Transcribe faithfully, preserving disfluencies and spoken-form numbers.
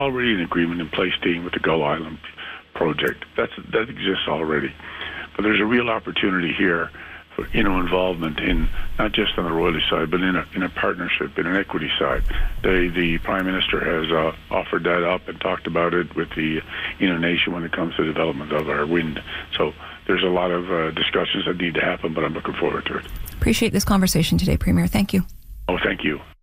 already an agreement in place dealing with the Gull Island project. That's, that exists already. But there's a real opportunity here for, you know, involvement in not just on the royalty side, but in a, in a partnership, in an equity side. The, the Prime Minister has uh, offered that up and talked about it with the Innu Nation when it comes to development of our wind. So there's a lot of uh, discussions that need to happen, but I'm looking forward to it. Appreciate this conversation today, Premier. Thank you. Oh, thank you.